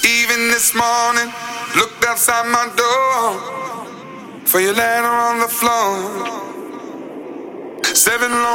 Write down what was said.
Even this morning, looked outside my door for your letter on the floor. 7 long